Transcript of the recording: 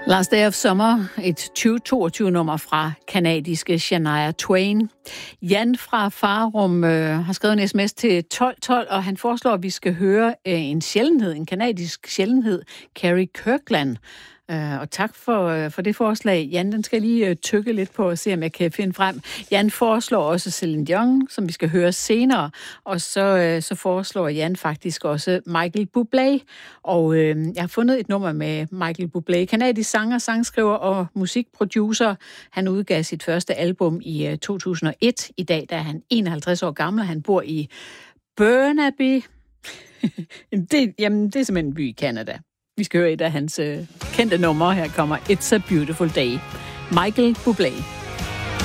Last Day of Summer, et 2022-nummer fra kanadiske Shania Twain. Jan fra Farum har skrevet en sms til 1212, og han foreslår, at vi skal høre en sjældenhed, en kanadisk sjældenhed, Carrie Kirkland. Og tak for det forslag. Jan, den skal lige tykke lidt på og se, om jeg kan finde frem. Jan foreslår også Celine Dion, som vi skal høre senere. Og så foreslår Jan faktisk også Michael Bublé. Og jeg har fundet et nummer med Michael Bublé, kanadisk sanger, sangskriver og musikproducer. Han udgav sit første album i 2001. I dag der er han 51 år gammel, og han bor i Burnaby. det er simpelthen en by i Canada. Vi skal høre et af hans kendte numre. Her kommer It's a Beautiful Day. Michael Bublé.